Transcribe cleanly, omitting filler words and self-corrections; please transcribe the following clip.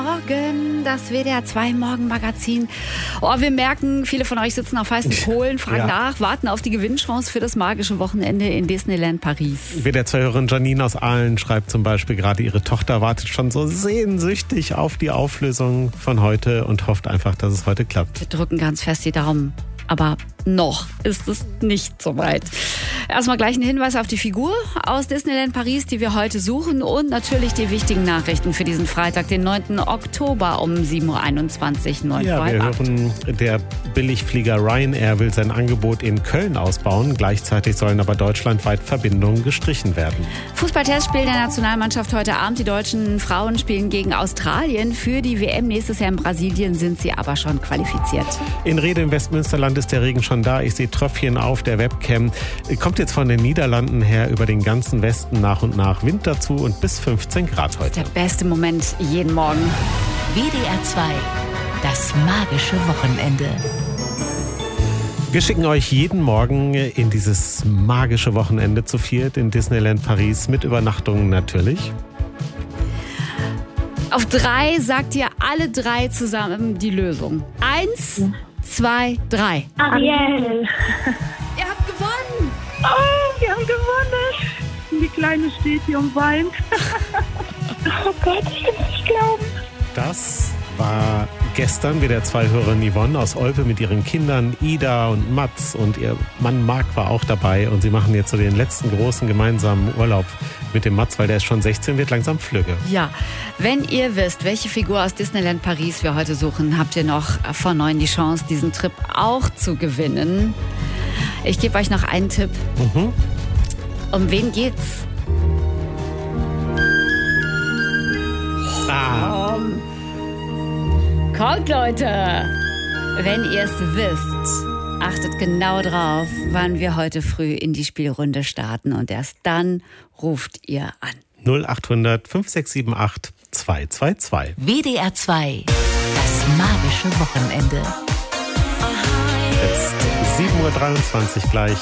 Morgen, das WDR 2 Morgenmagazin. Oh, wir merken, viele von euch sitzen auf heißen Kohlen, fragen nach, warten auf die Gewinnchance für das magische Wochenende in Disneyland Paris. WDR 2-Hörerin Janine aus Aalen schreibt zum Beispiel gerade, ihre Tochter wartet schon so sehnsüchtig auf die Auflösung von heute und hofft einfach, dass es heute klappt. Wir drücken ganz fest die Daumen. Aber noch ist es nicht so weit. Erstmal gleich ein Hinweis auf die Figur aus Disneyland Paris, die wir heute suchen, und natürlich die wichtigen Nachrichten für diesen Freitag, den 9. Oktober um 7.21 Uhr. Ja, wir hören, der Billigflieger Ryanair will sein Angebot in Köln ausbauen. Gleichzeitig sollen aber deutschlandweit Verbindungen gestrichen werden. Fußball-Testspiel der Nationalmannschaft heute Abend. Die deutschen Frauen spielen gegen Australien. Für die WM nächstes Jahr in Brasilien sind sie aber schon qualifiziert. In Rede im Westmünsterland ist der Regen schon da. Ich sehe Tröpfchen auf der Webcam. Kommt jetzt von den Niederlanden her über den ganzen Westen nach und nach Wind dazu und bis 15 Grad heute. Der beste Moment jeden Morgen. WDR 2, das magische Wochenende. Wir schicken euch jeden Morgen in dieses magische Wochenende zu viert in Disneyland Paris mit Übernachtungen natürlich. Auf 3 sagt ihr alle 3 zusammen die Lösung. 1, 2, 3. Ariel. Ihr habt gewonnen! Oh, wir haben gewonnen. Die Kleine steht hier und weint. Oh Gott, ich kann es nicht glauben. Das war gestern WDR 2-Hörerin Yvonne aus Olpe mit ihren Kindern Ida und Mats, und ihr Mann Marc war auch dabei, und sie machen jetzt so den letzten großen gemeinsamen Urlaub mit dem Mats, weil der ist schon 16, wird langsam flügge. Ja, wenn ihr wisst, welche Figur aus Disneyland Paris wir heute suchen, habt ihr noch vor 9 die Chance, diesen Trip auch zu gewinnen. Ich gebe euch noch einen Tipp. Um wen geht's? Kommt, Leute! Wenn ihr es wisst, achtet genau drauf, wann wir heute früh in die Spielrunde starten, und erst dann ruft ihr an. 0800 5678 222. WDR 2, das magische Wochenende. Jetzt 7.23 Uhr gleich.